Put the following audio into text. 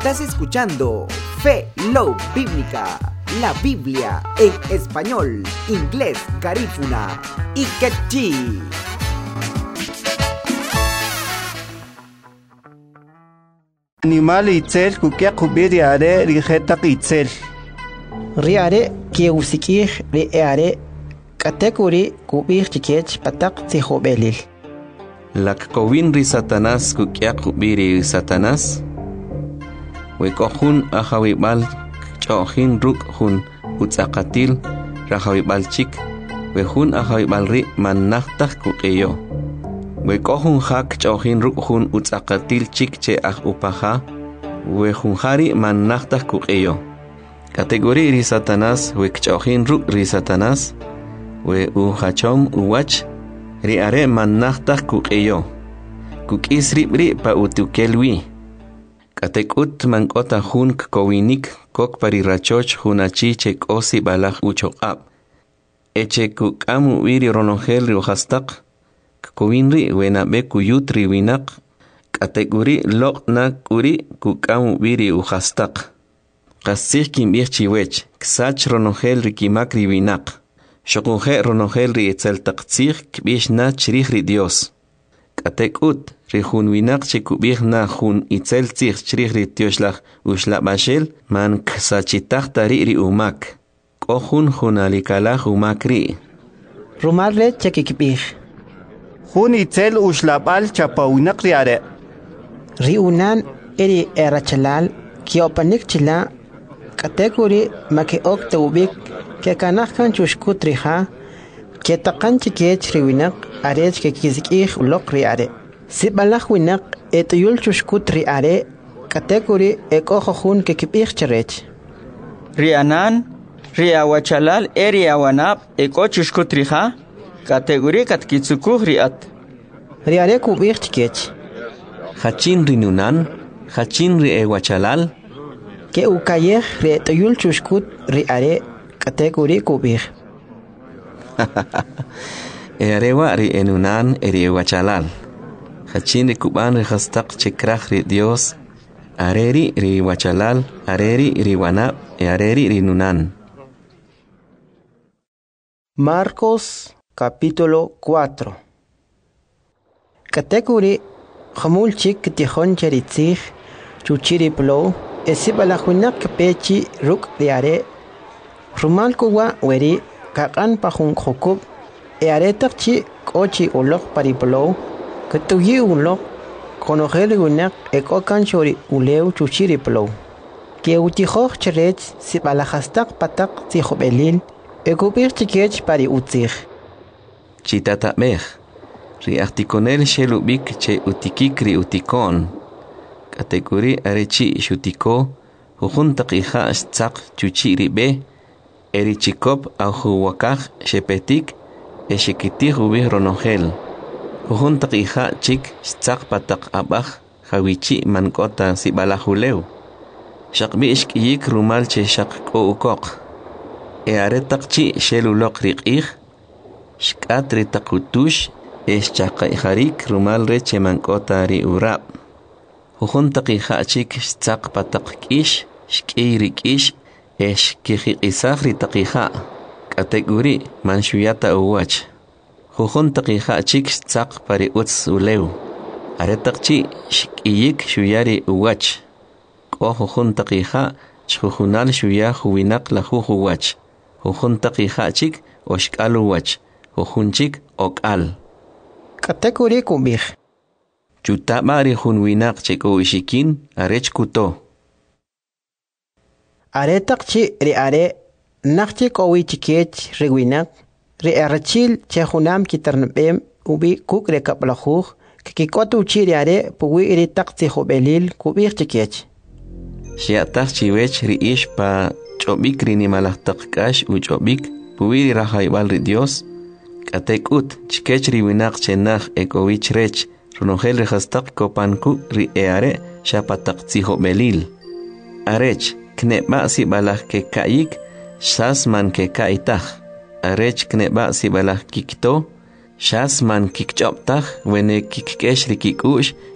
Estás escuchando Fe Love Bíblica, la Biblia en español, inglés, garífuna y quechí. Animal itzel kukia kubiri are rijetak itzel. Riare kiusikih riare katekuri kubir chikech patak tihobelil. Lak kovin ri Satanás kukia kubiri Satanás. Wekohun ahawibal chohin ruk hun utsakatil rahawibal chik. Wehun ahawibal ri manachtak kukeyo. Wekohun hak chohin ruk hun utsakatil chik che upaha. Wehun hari manachtak kukeyo. Kategori ri Satanás wekchohin ruk ri Satanás. We uhachom uwach ri are manachtak kukeyo. Kukis ribri pa utukelwi. Katekut mankota hun kowinik kok parirachoch hunachi che kosi balach uchokap. Eche kukamu wiri ronongel ri uhastak. Kowinri wenabe kuyutri winak. Kategori loknak uri kukamu wiri uhastak. Kasih kimbir chiwech, ksach ronongel ri kimakri winak. Shokunje ronongel ri etzeltaktsir kbish na chirih ri Dios. Katekut ri hun winak chikubir na hun itzeltzir chirih ri Tioslach ushlabashel man ksachitach tari ri umak. Kohun hun alikalach umak ri. Rumarle chekikbir. Hun itzel ushlabal chapawinak riare. Riunan eri erachalal kiopanik chila kategori makeok teubik ke kanahkan chushkutriha ke taqan chikech riwinak arech ke kizikih ulok riare sibalach winak etuyul chushkutri are kategori ekohun ke kibih cherech rianan riawachalal eri awanap eko chushkutriha kategori katkitsukuh riat riare kubih chikech Hachin rinunan, hachin ri ewachalal. Ke ukayeh re toyul chushkut ri are kategori kubir. Erewa ri enunan eri ewachalal. Hachin ri kuban ri hastak chekrach ri Dios. Areri ri wachalal, areri ri wanap, areri ri nunan. Marcos capítulo 4. Kategori Hamul chik tihon cheritzig chuchiri plo esibalahuinak pechi ruk riare rumal kuwa weri kakan pahun khokub earetak chi kochi ulok pariplo ketuyi ulok konogeli unak ekokan chori uleu chuchiri plo ke utihoch cherech sibalahastak patak tihobelil ekubir chikech pari utzig Chitata mech. Ri articonel shelubik che utikikri utikon. Kategori arechi shutiko. Hujuntak iha stzak chuchi ribe. Erichikop au wakach shepetik. Eshikitih ubih ronongel. Hujuntak iha chik stzak patak abach. Hawichi mankota sibalahuleu. Shakbi ishkiyik rumal che shak ko ukok. Earetak chi shelulok rikih. Shkat ritakutush. Chaka harik rumal reche mankota ri urab. Hujuntak hachik stzak patak kish, shkiri kish, kiji isahri takiha. Kategori manshuyata uwach. Hujuntak hachik stzak pari uts uleu. Aretakchi shkiyik shuyari uwach. Ko hujuntak shujunal shuya huwinak la huwach. Hujuntak hachik oshkal uwach. Hujunchik okal. Kategori kubir. Chutabari hunwinak cheko ishikin arech kuto. Aretak chi ri are nakchi kowi chikech rewinak ri arachil chehunam kitarnabem ubi kuk rekaplahuh kikikotu chi ri are puwi iri takti hobelil kubir chikech. Shiatak chiwech ri ish pa chobik ri nimalahtak kash u chobik puwi ri rahaibal ri Dios. Katekut chikech ri winak chenach ekowich rech runongel rehastak kopanku ri eare shapatak tihobelil. Arech kneba si balah ke kaik shas man ke kaitach. Arech kneba si balah kikto shas man kikchoptach wene kikkesh ri kikush